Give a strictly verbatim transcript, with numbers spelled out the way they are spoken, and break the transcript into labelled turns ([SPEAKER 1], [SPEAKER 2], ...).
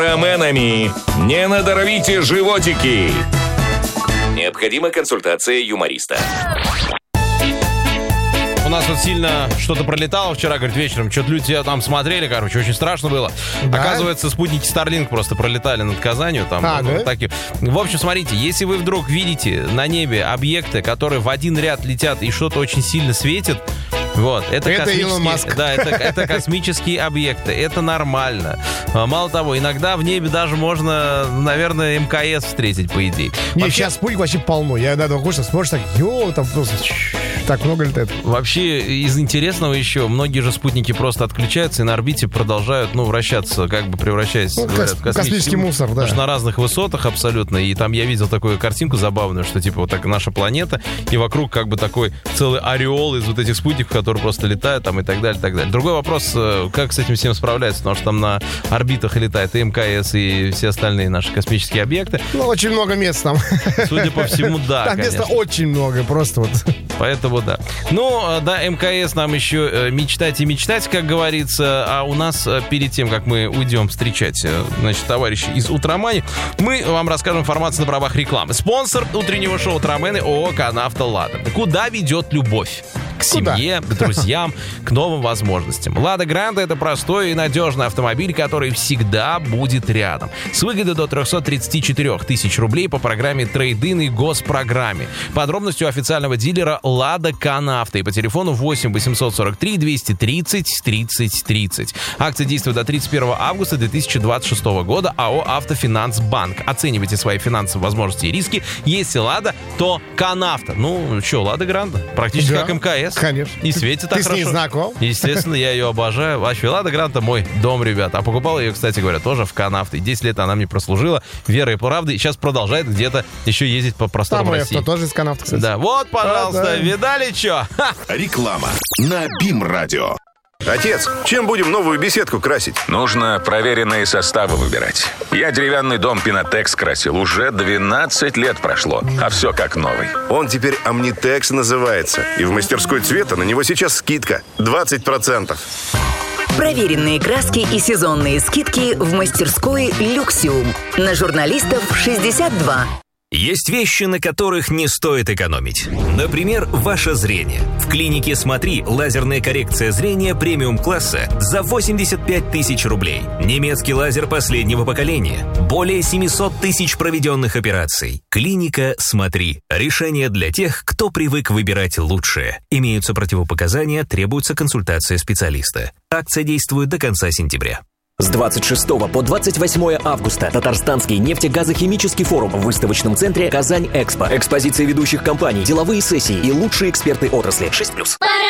[SPEAKER 1] Романами. Не надорвите животики. Необходима консультация юмориста.
[SPEAKER 2] У нас вот сильно что-то пролетало вчера, говорит, вечером. Что-то люди там смотрели, короче, очень страшно было. Да? Оказывается, спутники Starlink просто пролетали над Казанью. Там,
[SPEAKER 3] а,
[SPEAKER 2] ну,
[SPEAKER 3] да?
[SPEAKER 2] такие. В общем, смотрите, если вы вдруг видите на небе объекты, которые в один ряд летят и что-то очень сильно светит, вот, это,
[SPEAKER 3] это
[SPEAKER 2] космические, да, это, это космические объекты, это нормально. Мало того, иногда в небе даже можно, наверное, эм ка эс встретить, по идее.
[SPEAKER 3] Не,
[SPEAKER 2] Вообще,
[SPEAKER 3] сейчас спутник вообще полно. Я иногда хочешь, смотришь, так, йоу, там просто так много летает.
[SPEAKER 2] Вообще, из интересного еще, многие же спутники просто отключаются и на орбите продолжают, ну, вращаться, как бы превращаясь,
[SPEAKER 3] ну,
[SPEAKER 2] говорят, в космический,
[SPEAKER 3] космический мусор, да.
[SPEAKER 2] Потому что на разных высотах абсолютно. И там я видел такую картинку забавную, что типа вот так наша планета, и вокруг как бы такой целый ореол из вот этих спутников, которые просто летают там и так далее, и так далее. Другой вопрос, как с этим всем справляться, потому что там на орбитах летает и эм ка эс, и все остальные наши космические объекты.
[SPEAKER 3] Ну, очень много мест там.
[SPEAKER 2] Судя по всему, да,
[SPEAKER 3] там
[SPEAKER 2] конечно.
[SPEAKER 3] места очень много, просто вот.
[SPEAKER 2] Поэтому да. Ну, да, эм ка эс нам еще мечтать и мечтать, как говорится. А у нас перед тем, как мы уйдем встречать, значит, товарищей из Утромани, мы вам расскажем информацию на правах рекламы. Спонсор утреннего шоу Утромены ООО «Канавто Лада». Куда ведет любовь? К семье, к друзьям, к новым возможностям. «Лада Гранта» — это простой и надежный автомобиль, который всегда будет рядом. С выгодой до триста тридцать четыре тысячи рублей по программе трейд-ин и госпрограмме. Подробности у официального дилера «Лада Канавто» и по телефону восемь восемьсот сорок три двести тридцать тридцать тридцать. Акция действует до тридцать первого августа две тысячи двадцать шестого года. АО «Автофинансбанк». Оценивайте свои финансовые возможности и риски. Если «Лада», то «Канавто». Ну, что, «Лада Гранта». Практически
[SPEAKER 3] да,
[SPEAKER 2] как эм ка эс.
[SPEAKER 3] Конечно.
[SPEAKER 2] И светит так
[SPEAKER 3] Ты
[SPEAKER 2] хорошо.
[SPEAKER 3] Ты с ней знаком?
[SPEAKER 2] Естественно, я ее обожаю. Вообще, «Лада Гранта» мой дом, ребята. А покупал ее, кстати говоря, тоже в «Канавто». И десять лет она мне прослужила верой и правдой. И сейчас продолжает где-то еще ездить по просторам
[SPEAKER 3] Там
[SPEAKER 2] России.
[SPEAKER 3] Там тоже из «Канавто», кстати.
[SPEAKER 2] Да, вот, пожалуйста,
[SPEAKER 3] а, да.
[SPEAKER 2] видали что?
[SPEAKER 4] Реклама на БИМ-радио.
[SPEAKER 5] Отец, чем будем новую беседку красить?
[SPEAKER 6] Нужно проверенные составы выбирать. Я деревянный дом «Пинотекс» красил. Уже двенадцать лет прошло, а все как новый.
[SPEAKER 5] Он теперь «Омнитекс» называется. И в мастерской цвета на него сейчас скидка двадцать процентов.
[SPEAKER 7] Проверенные краски и сезонные скидки в мастерской «Люксиум». На журналистов шестьдесят два.
[SPEAKER 8] Есть вещи, на которых не стоит экономить. Например, ваше зрение. В клинике «Смотри» лазерная коррекция зрения премиум-класса за восемьдесят пять тысяч рублей. Немецкий лазер последнего поколения. Более семьсот тысяч проведенных операций. Клиника «Смотри». Решение для тех, кто привык выбирать лучшее. Имеются противопоказания, требуется консультация специалиста. Акция действует до конца сентября.
[SPEAKER 9] С двадцать шестого по двадцать восьмое августа Татарстанский нефтегазохимический форум в выставочном центре «Казань Экспо». Экспозиция ведущих компаний, деловые сессии и лучшие эксперты отрасли. шесть плюс.